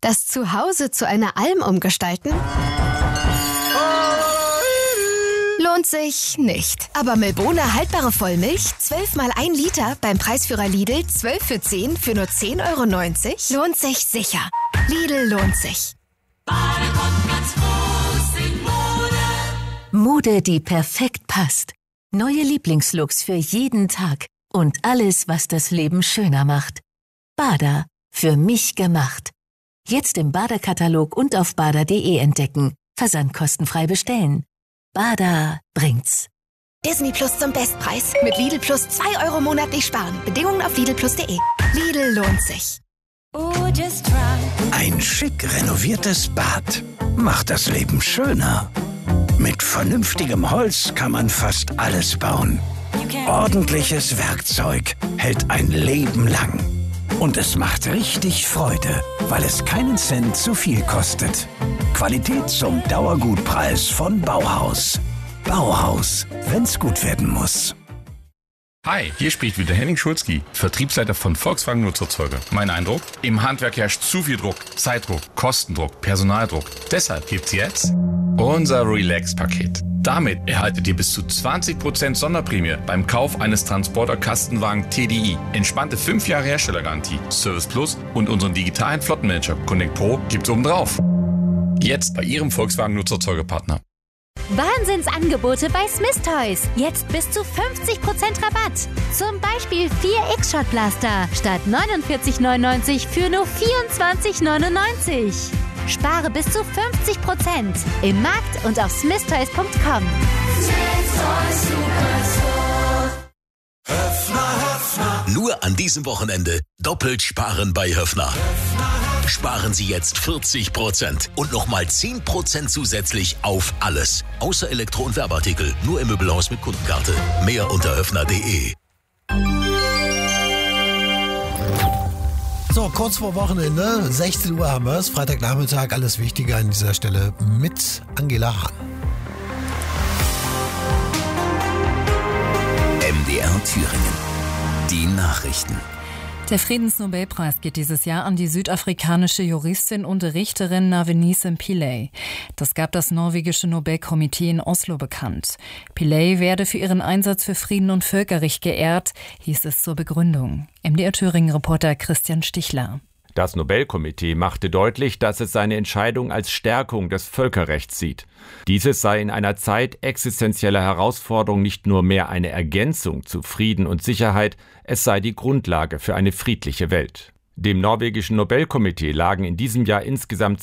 Das Zuhause zu einer Alm umgestalten? Lohnt sich nicht. Aber Milbona haltbare Vollmilch, 12 mal 1 Liter, beim Preisführer Lidl 12 für 10 für nur 10,90 €, lohnt sich sicher. Lidl lohnt sich. Mode, die perfekt passt. Neue Lieblingslooks für jeden Tag. Und alles, was das Leben schöner macht. Bada, für mich gemacht. Jetzt im Bada-Katalog und auf bada.de entdecken. Versand kostenfrei bestellen. Bada bringt's. Disney Plus zum Bestpreis. Mit Lidl Plus 2 € monatlich sparen. Bedingungen auf lidlplus.de. Lidl lohnt sich. Ein schick renoviertes Bad macht das Leben schöner. Mit vernünftigem Holz kann man fast alles bauen. Ordentliches Werkzeug hält ein Leben lang. Und es macht richtig Freude, weil es keinen Cent zu viel kostet. Qualität zum Dauergutpreis von Bauhaus. Bauhaus, wenn's gut werden muss. Hi, hier spricht wieder Henning Schulzki, Vertriebsleiter von Volkswagen Nutzfahrzeuge. Mein Eindruck? Im Handwerk herrscht zu viel Druck, Zeitdruck, Kostendruck, Personaldruck. Deshalb gibt's jetzt unser Relax-Paket. Damit erhaltet ihr bis zu 20% Sonderprämie beim Kauf eines Transporter-Kastenwagen TDI. Entspannte 5 Jahre Herstellergarantie, Service Plus und unseren digitalen Flottenmanager Connect Pro gibt's obendrauf. Jetzt bei Ihrem Volkswagen Nutzfahrzeuge-Partner. Wahnsinnsangebote bei Smith Toys. Jetzt bis zu 50% Rabatt. Zum Beispiel 4 X-Shot-Blaster statt 49,99 für nur 24,99. Spare bis zu 50% im Markt und auf smithtoys.com. Nur an diesem Wochenende doppelt sparen bei Höffner. Sparen Sie jetzt 40% und nochmal 10% zusätzlich auf alles. Außer Elektro- und Werbeartikel. Nur im Möbelhaus mit Kundenkarte. Mehr unter höffner.de. So, kurz vor Wochenende, 16 Uhr haben wir es. Freitagnachmittag, alles Wichtige an dieser Stelle mit Angela Hahn. MDR Thüringen. Die Nachrichten. Der Friedensnobelpreis geht dieses Jahr an die südafrikanische Juristin und Richterin Navenise Pillay. Das gab das norwegische Nobelkomitee in Oslo bekannt. Pillay werde für ihren Einsatz für Frieden und Völkerrecht geehrt, hieß es zur Begründung. MDR Thüringen-Reporter Christian Stichler. Das Nobelkomitee machte deutlich, dass es seine Entscheidung als Stärkung des Völkerrechts sieht. Dieses sei in einer Zeit existenzieller Herausforderung nicht nur mehr eine Ergänzung zu Frieden und Sicherheit, es sei die Grundlage für eine friedliche Welt. Dem norwegischen Nobelkomitee lagen in diesem Jahr insgesamt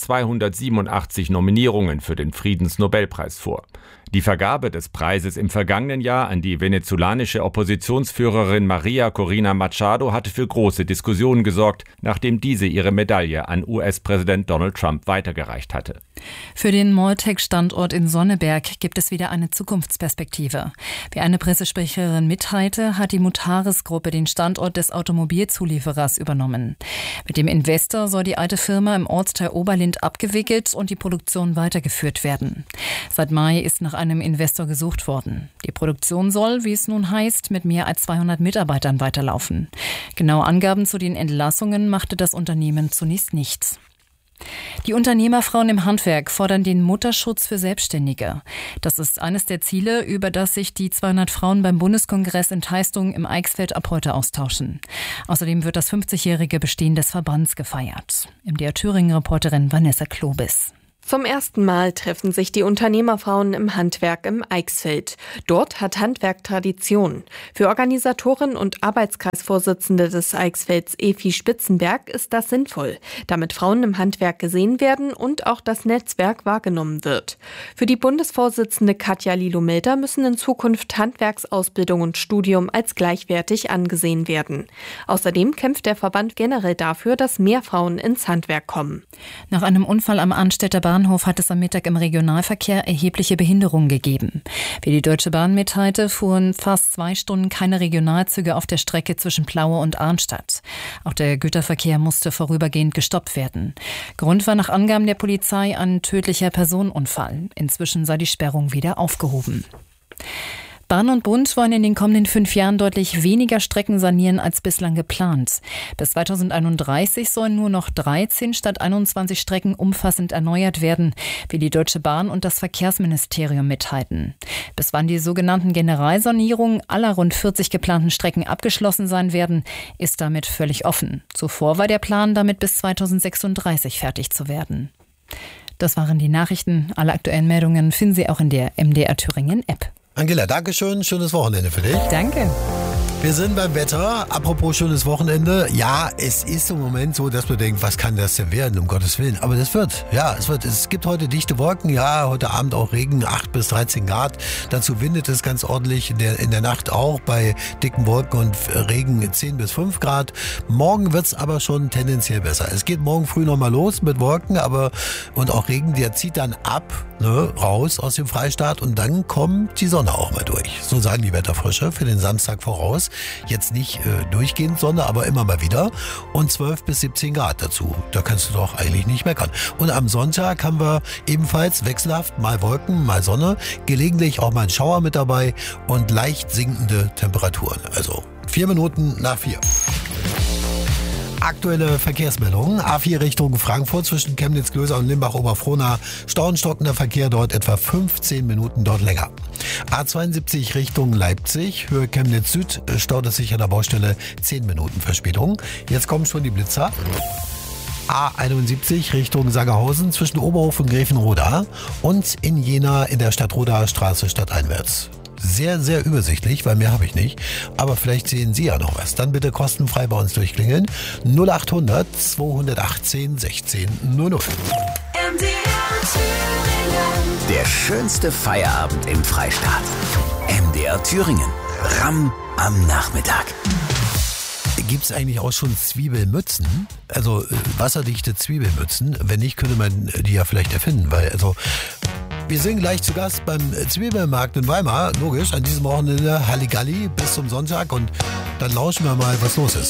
287 Nominierungen für den Friedensnobelpreis vor. Die Vergabe des Preises im vergangenen Jahr an die venezolanische Oppositionsführerin Maria Corina Machado hatte für große Diskussionen gesorgt, nachdem diese ihre Medaille an US-Präsident Donald Trump weitergereicht hatte. Für den Moltec-Standort in Sonneberg gibt es wieder eine Zukunftsperspektive. Wie eine Pressesprecherin mitteilte, hat die Mutares-Gruppe den Standort des Automobilzulieferers übernommen. Mit dem Investor soll die alte Firma im Ortsteil Oberlind abgewickelt und die Produktion weitergeführt werden. Seit Mai ist nach einem Investor gesucht worden. Die Produktion soll, wie es nun heißt, mit mehr als 200 Mitarbeitern weiterlaufen. Genaue Angaben zu den Entlassungen machte das Unternehmen zunächst nicht. Die Unternehmerfrauen im Handwerk fordern den Mutterschutz für Selbstständige. Das ist eines der Ziele, über das sich die 200 Frauen beim Bundeskongress in Teistung im Eichsfeld ab heute austauschen. Außerdem wird das 50-jährige Bestehen des Verbands gefeiert. MDR Thüringen-Reporterin Vanessa Klobis. Zum ersten Mal treffen sich die Unternehmerfrauen im Handwerk im Eichsfeld. Dort hat Handwerk Tradition. Für Organisatorin und Arbeitskreisvorsitzende des Eichsfelds Efi Spitzenberg ist das sinnvoll, damit Frauen im Handwerk gesehen werden und auch das Netzwerk wahrgenommen wird. Für die Bundesvorsitzende Katja Lilo-Melter müssen in Zukunft Handwerksausbildung und Studium als gleichwertig angesehen werden. Außerdem kämpft der Verband generell dafür, dass mehr Frauen ins Handwerk kommen. Nach einem Unfall am Arnstädter Bahnhof hat es am Mittag im Regionalverkehr erhebliche Behinderungen gegeben. Wie die Deutsche Bahn mitteilte, fuhren fast 2 Stunden keine Regionalzüge auf der Strecke zwischen Plaue und Arnstadt. Auch der Güterverkehr musste vorübergehend gestoppt werden. Grund war nach Angaben der Polizei ein tödlicher Personenunfall. Inzwischen sei die Sperrung wieder aufgehoben. Bahn und Bund wollen in den kommenden 5 Jahren deutlich weniger Strecken sanieren als bislang geplant. Bis 2031 sollen nur noch 13 statt 21 Strecken umfassend erneuert werden, wie die Deutsche Bahn und das Verkehrsministerium mitteilten. Bis wann die sogenannten Generalsanierungen aller rund 40 geplanten Strecken abgeschlossen sein werden, ist damit völlig offen. Zuvor war der Plan, damit bis 2036 fertig zu werden. Das waren die Nachrichten. Alle aktuellen Meldungen finden Sie auch in der MDR Thüringen App. Angela, Dankeschön. Schönes Wochenende für dich. Danke. Wir sind beim Wetter. Apropos schönes Wochenende. Ja, es ist im Moment so, dass man denkt, was kann das denn werden, um Gottes Willen. Aber das wird. Ja, es wird. Es gibt heute dichte Wolken. Ja, heute Abend auch Regen, 8 bis 13 Grad. Dazu windet es ganz ordentlich. In der Nacht auch bei dicken Wolken und Regen 10 bis 5 Grad. Morgen wird's aber schon tendenziell besser. Es geht morgen früh nochmal los mit Wolken, und auch Regen. Der zieht dann ab, raus aus dem Freistaat und dann kommt die Sonne auch mal durch. So sagen die Wetterfrösche für den Samstag voraus. Jetzt nicht durchgehend Sonne, aber immer mal wieder. Und 12 bis 17 Grad dazu. Da kannst du doch eigentlich nicht meckern. Und am Sonntag haben wir ebenfalls wechselhaft mal Wolken, mal Sonne. Gelegentlich auch mal ein Schauer mit dabei und leicht sinkende Temperaturen. Also 4 Minuten nach 4. Aktuelle Verkehrsmeldungen. A4 Richtung Frankfurt zwischen Chemnitz-Klöser und Limbach-Oberfrohna. Stauenstockender Verkehr dort etwa 15 Minuten dort länger. A72 Richtung Leipzig, Höhe Chemnitz Süd, staut es sich an der Baustelle 10 Minuten Verspätung. Jetzt kommen schon die Blitzer. A71 Richtung Sangerhausen zwischen Oberhof und Gräfenroda und in Jena in der Stadtroda-Straße stadteinwärts. Sehr, sehr übersichtlich, weil mehr habe ich nicht. Aber vielleicht sehen Sie ja noch was. Dann bitte kostenfrei bei uns durchklingeln. 0800 218 16 00. Der schönste Feierabend im Freistaat. MDR Thüringen. Ramm am Nachmittag. Gibt es eigentlich auch schon Zwiebelmützen? Also wasserdichte Zwiebelmützen? Wenn nicht, könnte man die ja vielleicht erfinden. Weil wir sind gleich zu Gast beim Zwiebelmarkt in Weimar. Logisch, an diesem Wochenende Halligalli bis zum Sonntag. Und dann lauschen wir mal, was los ist.